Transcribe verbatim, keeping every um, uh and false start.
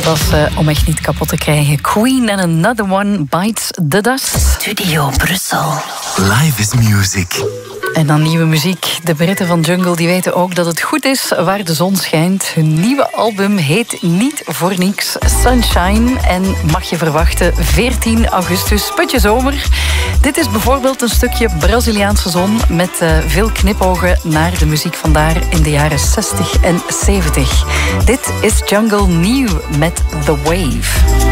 was uh, om echt niet kapot te krijgen. Queen and Another One Bites the Dust. Studio Brussel. Live is music. En dan nieuwe muziek. De Britten van Jungle die weten ook dat het goed is waar de zon schijnt. Hun nieuwe album heet niet voor niks Sunshine en mag je verwachten veertien augustus, putje zomer. Dit is bijvoorbeeld een stukje Braziliaanse zon met uh, veel knipogen naar de muziek van daar in de jaren zestig en zeventig. Dit is Jungle New met The Wave.